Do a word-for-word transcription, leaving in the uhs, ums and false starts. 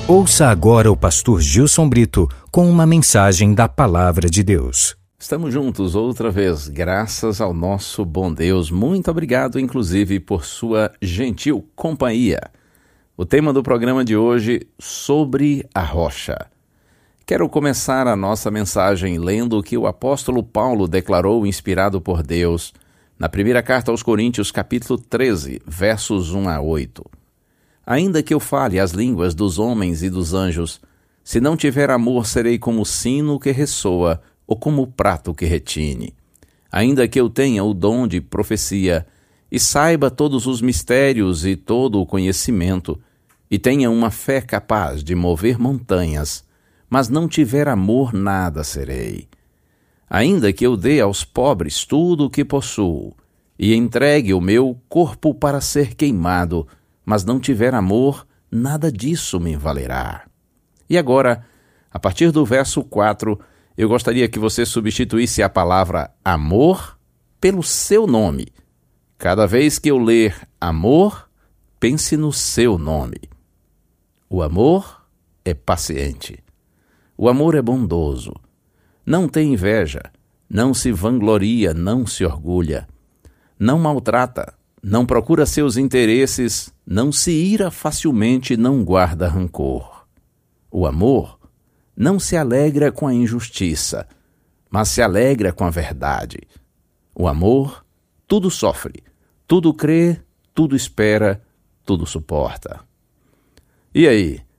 Ouça agora o pastor Gilson Brito com uma mensagem da Palavra de Deus. Estamos juntos outra vez, graças ao nosso bom Deus. Muito obrigado, inclusive, por sua gentil companhia. O tema do programa de hoje, sobre a rocha. Quero começar a nossa mensagem lendo o que o apóstolo Paulo declarou, inspirado por Deus, na primeira carta aos Coríntios, capítulo treze, versos um a oito. Ainda que eu fale as línguas dos homens e dos anjos, se não tiver amor, serei como o sino que ressoa ou como o prato que retine. Ainda que eu tenha o dom de profecia e saiba todos os mistérios e todo o conhecimento, e tenha uma fé capaz de mover montanhas, mas não tiver amor, nada serei. Ainda que eu dê aos pobres tudo o que possuo, e entregue o meu corpo para ser queimado, mas não tiver amor, nada disso me valerá. E agora, a partir do verso quatro, eu gostaria que você substituísse a palavra amor pelo seu nome. Cada vez que eu ler amor, pense no seu nome. O amor é paciente. O amor é bondoso. Não tem inveja, não se vangloria, não se orgulha. Não maltrata, não procura seus interesses, não se ira facilmente, não guarda rancor. O amor não se alegra com a injustiça, mas se alegra com a verdade. O amor tudo sofre, tudo crê, tudo espera, tudo suporta. E aí,